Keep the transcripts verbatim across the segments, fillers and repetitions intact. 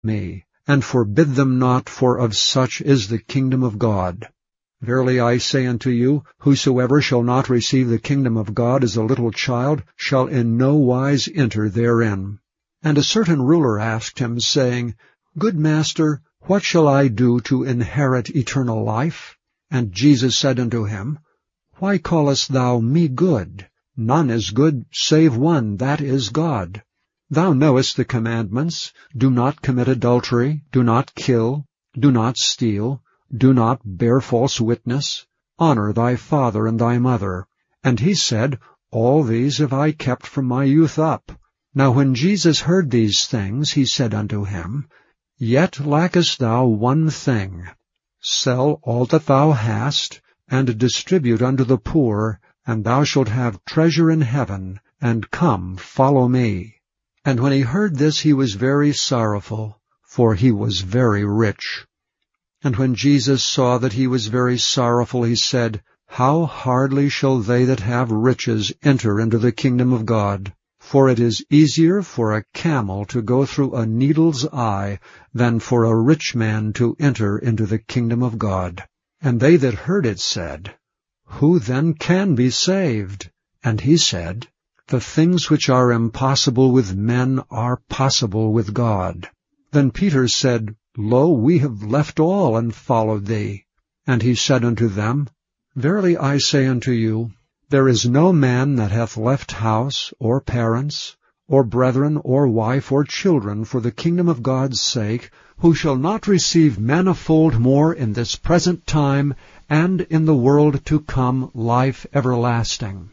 me, and forbid them not, for of such is the kingdom of God. Verily I say unto you, whosoever shall not receive the kingdom of God as a little child shall in no wise enter therein. And a certain ruler asked him, saying, Good master, what shall I do to inherit eternal life? And Jesus said unto him, Why callest thou me good? None is good save one, that is God. Thou knowest the commandments, Do not commit adultery, do not kill, do not steal, do not bear false witness, honor thy father and thy mother. And he said, All these have I kept from my youth up. Now when Jesus heard these things, he said unto him, Yet lackest thou one thing. Sell all that thou hast, and distribute unto the poor, and thou shalt have treasure in heaven, and come, follow me. And when he heard this, he was very sorrowful, for he was very rich. And when Jesus saw that he was very sorrowful, he said, How hardly shall they that have riches enter into the kingdom of God? For it is easier for a camel to go through a needle's eye than for a rich man to enter into the kingdom of God. And they that heard it said, Who then can be saved? And he said, The things which are impossible with men are possible with God. Then Peter said, Lo, we have left all and followed thee. And he said unto them, Verily I say unto you, there is no man that hath left house, or parents, or brethren, or wife, or children, for the kingdom of God's sake, who shall not receive manifold more in this present time, and in the world to come life everlasting.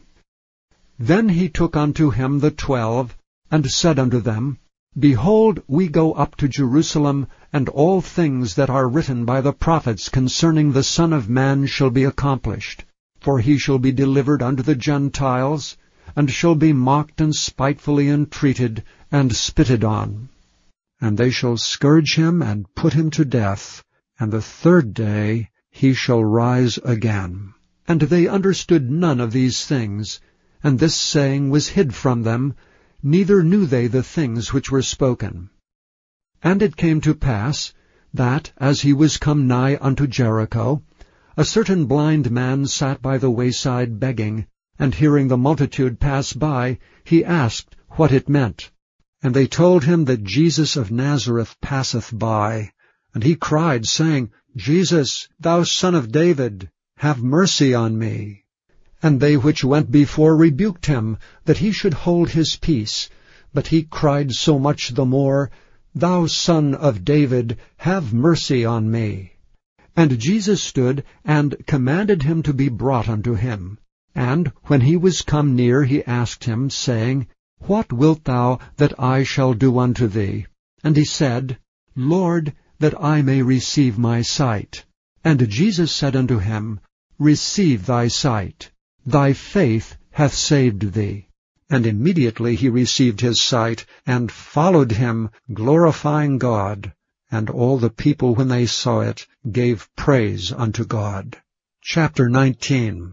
Then he took unto him the twelve, and said unto them, Behold, we go up to Jerusalem, and all things that are written by the prophets concerning the Son of Man shall be accomplished. For he shall be delivered unto the Gentiles, and shall be mocked and spitefully entreated, and spitted on. And they shall scourge him, and put him to death, and the third day he shall rise again. And they understood none of these things, and this saying was hid from them, neither knew they the things which were spoken. And it came to pass, that, as he was come nigh unto Jericho, a certain blind man sat by the wayside begging, and hearing the multitude pass by, he asked what it meant. And they told him that Jesus of Nazareth passeth by. And he cried, saying, Jesus, thou Son of David, have mercy on me. And they which went before rebuked him, that he should hold his peace. But he cried so much the more, Thou Son of David, have mercy on me. And Jesus stood, and commanded him to be brought unto him. And when he was come near, he asked him, saying, What wilt thou that I shall do unto thee? And he said, Lord, that I may receive my sight. And Jesus said unto him, Receive thy sight. Thy faith hath saved thee. And immediately he received his sight, and followed him, glorifying God. And all the people, when they saw it, gave praise unto God. Chapter nineteen.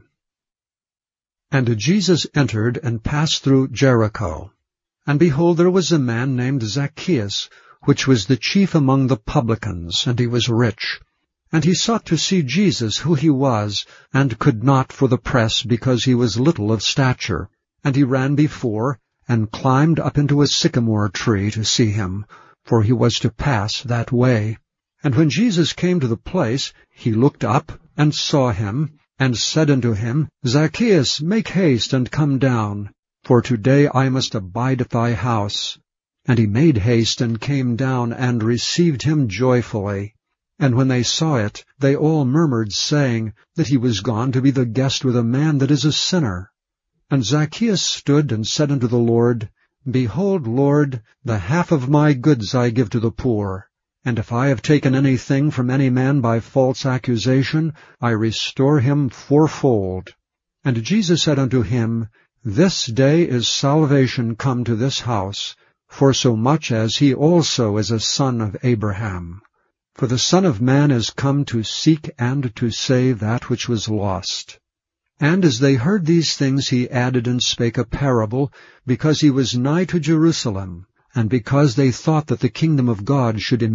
And Jesus entered, and passed through Jericho. And behold, there was a man named Zacchaeus, which was the chief among the publicans, and he was rich. And he sought to see Jesus, who he was, and could not for the press, because he was little of stature. And he ran before, and climbed up into a sycamore tree to see him, for he was to pass that way. And when Jesus came to the place, he looked up, and saw him, and said unto him, Zacchaeus, make haste, and come down, for today I must abide at thy house. And he made haste, and came down, and received him joyfully. And when they saw it, they all murmured, saying, that he was gone to be the guest with a man that is a sinner. And Zacchaeus stood, and said unto the Lord, Behold, Lord, the half of my goods I give to the poor. And if I have taken anything from any man by false accusation, I restore him fourfold. And Jesus said unto him, This day is salvation come to this house, forsomuch as he also is a son of Abraham. For the Son of Man is come to seek and to save that which was lost. And as they heard these things, he added and spake a parable, because he was nigh to Jerusalem, and because they thought that the kingdom of God should